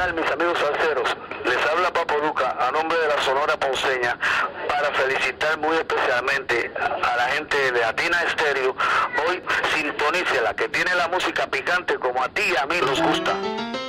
tal, mis amigos salseros? Les habla Papo Duca a nombre de la Sonora Ponceña para felicitar muy especialmente a la gente de Atina Estéreo. Hoy sintonícela, que tiene la música picante como a ti y a mí nos gusta.